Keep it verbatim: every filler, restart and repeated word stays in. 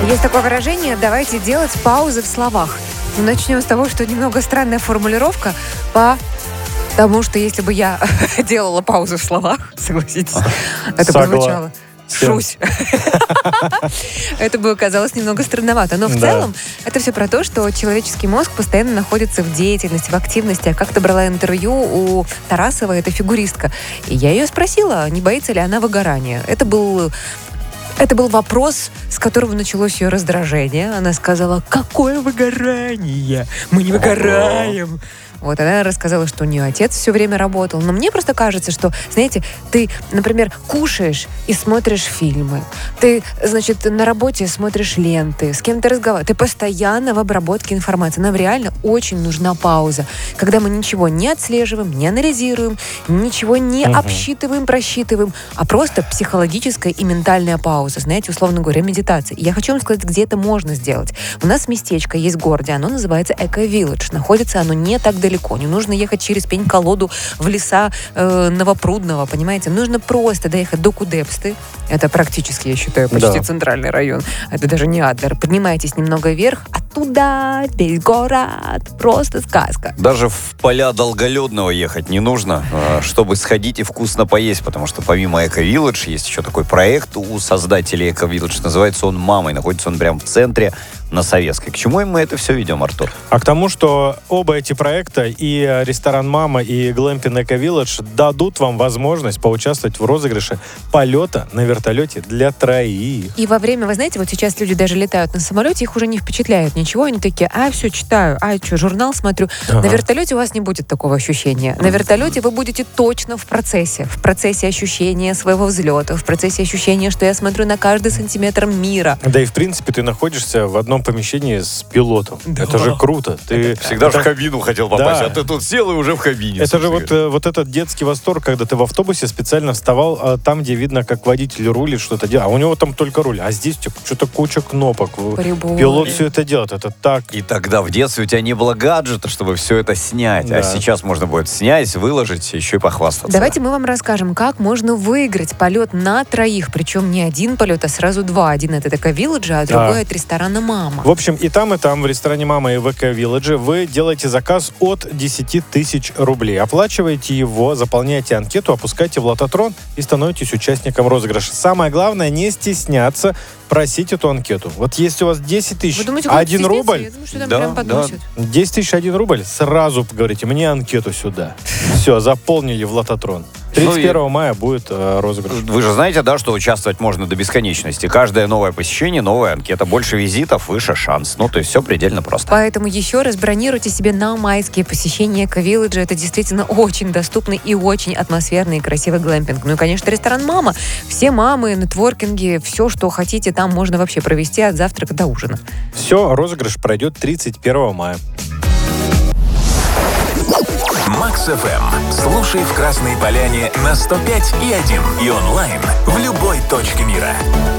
Есть такое выражение «давайте делать паузы в словах». Ну, начнем с того, что немного странная формулировка по... Потому что если бы я делала паузу в словах, согласитесь, это бы звучало «шусь». Это бы оказалось немного странновато. Но в целом это все про то, что человеческий мозг постоянно находится в деятельности, в активности. Я как-то брала интервью у Тарасовой, это фигуристка. И я ее спросила, не боится ли она выгорания. Это был... Это был вопрос, с которого началось ее раздражение. Она сказала: «Какое выгорание? Мы не выгораем». Вот, она рассказала, что у нее отец все время работал. Но мне просто кажется, что, знаете, ты, например, кушаешь и смотришь фильмы. Ты, значит, на работе смотришь ленты, с кем-то разговариваешь. Ты постоянно в обработке информации. Нам реально очень нужна пауза. Когда мы ничего не отслеживаем, не анализируем, ничего не угу. обсчитываем, просчитываем, а просто психологическая и ментальная пауза. Знаете, условно говоря, медитация. И я хочу вам сказать, где это можно сделать. У нас местечко есть в городе, оно называется Эко-Вилледж. Находится оно не так далеко. Не нужно ехать через пень-колоду в леса э, Новопрудного, понимаете? Нужно просто доехать до Кудепсты. Это практически, я считаю, почти да. центральный район. Это даже не Адлер. Поднимаетесь немного вверх, а туда весь город. Просто сказка. Даже в поля Долголедного ехать не нужно, чтобы сходить и вкусно поесть, потому что помимо Эко-Вилледж есть еще такой проект у создателей Эко-Вилледж. Называется он «Мамой». Находится он прямо в центре, на Советской. К чему мы это все ведем, Артур? А к тому, что оба эти проекта, и ресторан «Мама», и глэмпинг Эко-Вилледж, дадут вам возможность поучаствовать в розыгрыше полета на вертолете для троих. И во время, вы знаете, вот сейчас люди даже летают на самолете, их уже не впечатляет ничего, они такие: а, все, читаю, а, что, журнал смотрю. Ага. На вертолете у вас не будет такого ощущения. На вертолете вы будете точно в процессе. В процессе ощущения своего взлета, в процессе ощущения, что я смотрю на каждый сантиметр мира. Да и, в принципе, ты находишься в одном помещении с пилотом. Да. Это же круто. Ты всегда это... в кабину хотел попасть, да. а ты тут сел и уже в кабине. Это же вот, вот этот детский восторг, когда ты в автобусе специально вставал а, там, где видно, как водитель рулит, что-то делает. А у него там только руль. А здесь что-то куча кнопок. Прибор. Пилот все это делает. Это так. И тогда в детстве у тебя не было гаджета, чтобы все это снять. Да. А сейчас можно будет снять, выложить, еще и похвастаться. Давайте мы вам расскажем, как можно выиграть полет на троих. Причем не один полет, а сразу два. Один от Эко-Вилледжа, а другой да. от ресторана «Мама». В общем, и там, и там, в ресторане «Мама» и в Эко-Вилледже вы делаете заказ от десять тысяч рублей. Оплачиваете его, заполняете анкету, опускаете в лототрон и становитесь участником розыгрыша. Самое главное, не стесняться просить эту анкету. Вот если у вас десять тысяч, один рубль, я думаю, что там да, прям подносят. Да. десять тысяч, один рубль, сразу говорите: мне анкету сюда. Все, заполнили в лототрон. тридцать первого мая будет э, розыгрыш. Вы же знаете, да, что участвовать можно до бесконечности. Каждое новое посещение, новая анкета. Больше визитов, выше шанс. Ну, то есть все предельно просто. Поэтому еще раз бронируйте себе на майские посещения Эко-Вилледжа. Это действительно очень доступный и очень атмосферный и красивый глэмпинг. Ну и, конечно, ресторан «Мама». Все мамы, нетворкинги, все, что хотите, там можно вообще провести от завтрака до ужина. Все, розыгрыш пройдет тридцать первого мая. Макс эф эм. Слушай в Красной Поляне на сто пять и один и онлайн в любой точке мира.